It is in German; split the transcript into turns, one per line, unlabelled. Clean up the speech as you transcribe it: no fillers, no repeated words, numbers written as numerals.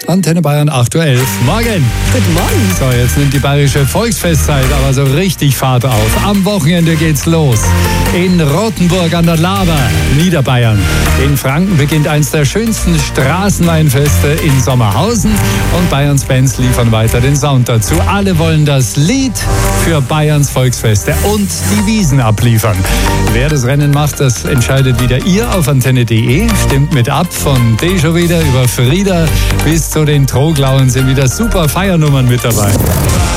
Antenne Bayern 8.11 Uhr. Morgen.
Guten Morgen.
So, jetzt nimmt die bayerische Volksfestzeit aber so richtig Fahrt auf. Am Wochenende geht's los. In Rottenburg an der Laber, Niederbayern. In Franken beginnt eins der schönsten Straßenweinfeste in Sommerhausen. Und Bayerns Bands liefern weiter den Sound dazu. Alle wollen das Lied für Bayerns Volksfeste und die Wiesn abliefern. Wer das Rennen macht, das entscheidet wieder ihr auf antenne.de. Stimmt mit ab, von Dejo wieder über Frieda bis zu den Troglauen sind wieder super Feiernummern mit dabei.